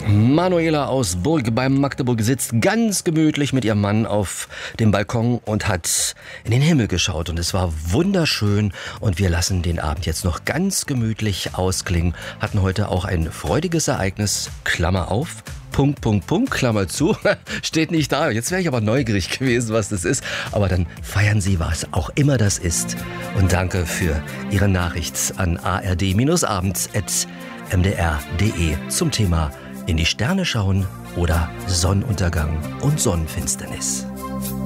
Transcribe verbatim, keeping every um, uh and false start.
Manuela aus Burg bei Magdeburg sitzt ganz gemütlich mit ihrem Mann auf dem Balkon und hat in den Himmel geschaut. Und es war wunderschön. Und wir lassen den Abend jetzt noch ganz gemütlich ausklingen. Hatten heute auch ein freudiges Ereignis. Klammer auf. Punkt, Punkt, Punkt, Klammer zu. Steht nicht da. Jetzt wäre ich aber neugierig gewesen, was das ist. Aber dann feiern Sie, was auch immer das ist. Und danke für Ihre Nachricht an a r d abends at m d r punkt d e zum Thema in die Sterne schauen oder Sonnenuntergang und Sonnenfinsternis.